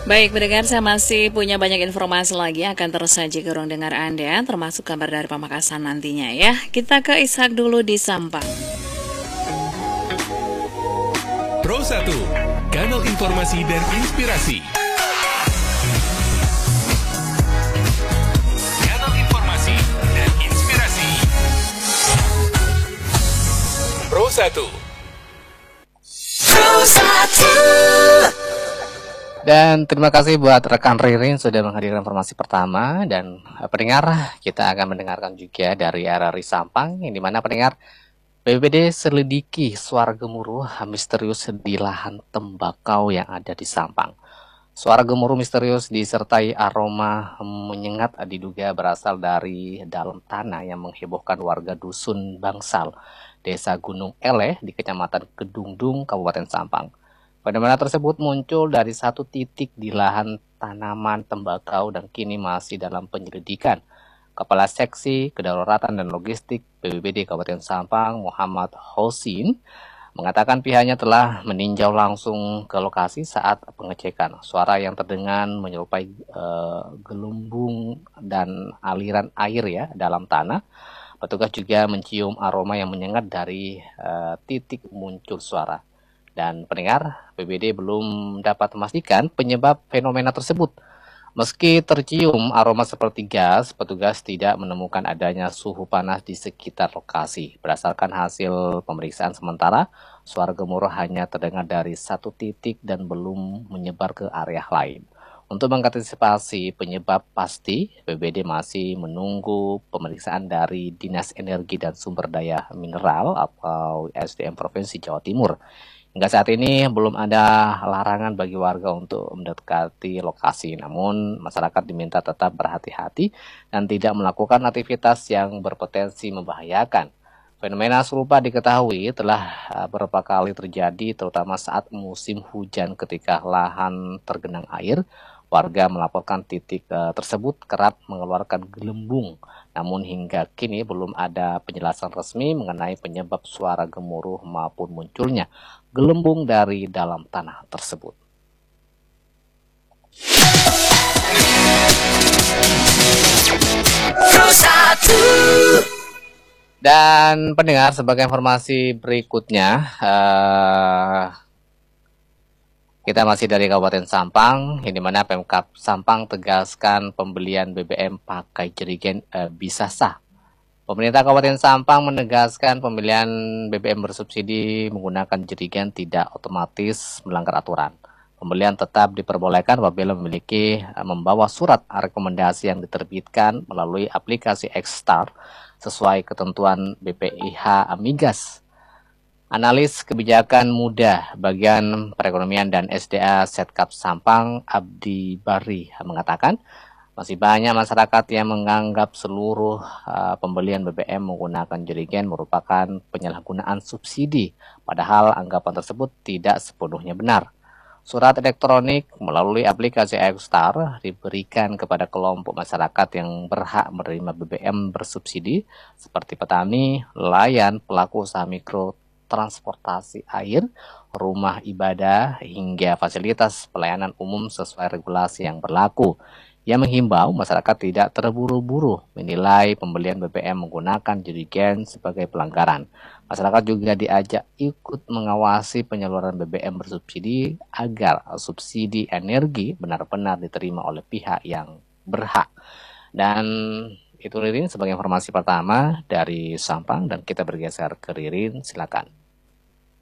Baik, pendengar, saya masih punya banyak informasi lagi yang akan tersaji ke ruang dengar Anda, termasuk kabar dari Pamekasan nantinya ya. Kita ke Ishak dulu di Sampang. Pro 1, kanal informasi dan inspirasi. Kanal informasi dan inspirasi. Pro 1. Pro 1. Dan terima kasih buat rekan Ririn sudah menghadirkan informasi pertama. Dan pendengar, kita akan mendengarkan juga dari RRI Sampang, yang dimana pendengar BPBD selidiki suara gemuruh misterius di lahan tembakau yang ada di Sampang. Suara gemuruh misterius disertai aroma menyengat diduga berasal dari dalam tanah yang menghebohkan warga dusun Bangsal, Desa Gunung Eleh di Kecamatan Kedungdung, Kabupaten Sampang. Fenomena tersebut muncul dari satu titik di lahan tanaman tembakau dan kini masih dalam penyelidikan. Kepala Seksi Kedaruratan dan Logistik BPBD Kabupaten Sampang, Muhammad Hosin, mengatakan pihaknya telah meninjau langsung ke lokasi saat pengecekan. Suara yang terdengar menyerupai gelembung dan aliran air ya dalam tanah. Petugas juga mencium aroma yang menyengat dari titik muncul suara. Dan pendengar, BPBD belum dapat memastikan penyebab fenomena tersebut. Meski tercium aroma seperti gas, petugas tidak menemukan adanya suhu panas di sekitar lokasi. Berdasarkan hasil pemeriksaan sementara, suara gemuruh hanya terdengar dari satu titik dan belum menyebar ke area lain. Untuk mengantisipasi penyebab pasti, BPBD masih menunggu pemeriksaan dari Dinas Energi dan Sumber Daya Mineral atau SDM Provinsi Jawa Timur. Hingga saat ini belum ada larangan bagi warga untuk mendekati lokasi, namun masyarakat diminta tetap berhati-hati dan tidak melakukan aktivitas yang berpotensi membahayakan. Fenomena serupa diketahui telah beberapa kali terjadi, terutama saat musim hujan ketika lahan tergenang air. Warga melaporkan titik tersebut kerap mengeluarkan gelembung. Namun hingga kini belum ada penjelasan resmi mengenai penyebab suara gemuruh maupun munculnya gelembung dari dalam tanah tersebut. Dan pendengar, sebagai informasi berikutnya, kita masih dari Kabupaten Sampang, yang dimana Pemkab Sampang tegaskan pembelian BBM pakai jerigen bisa sah. Pemerintah Kabupaten Sampang menegaskan pembelian BBM bersubsidi menggunakan jerigen tidak otomatis melanggar aturan. Pembelian tetap diperbolehkan apabila membawa surat rekomendasi yang diterbitkan melalui aplikasi Xstar sesuai ketentuan BPIH Migas. Analis kebijakan muda bagian perekonomian dan SDA Setkap Sampang, Abdi Bari, mengatakan masih banyak masyarakat yang menganggap seluruh pembelian BBM menggunakan jerigen merupakan penyalahgunaan subsidi, padahal anggapan tersebut tidak sepenuhnya benar. Surat elektronik melalui aplikasi Xstar diberikan kepada kelompok masyarakat yang berhak menerima BBM bersubsidi seperti petani, nelayan, pelaku usaha mikro, transportasi air, rumah ibadah, hingga fasilitas pelayanan umum sesuai regulasi yang berlaku. Ia menghimbau masyarakat tidak terburu-buru menilai pembelian BBM menggunakan jerigen sebagai pelanggaran. Masyarakat juga diajak ikut mengawasi penyaluran BBM bersubsidi agar subsidi energi benar-benar diterima oleh pihak yang berhak. Dan itu Ririn sebagai informasi pertama dari Sampang, dan kita bergeser ke Ririn, silakan.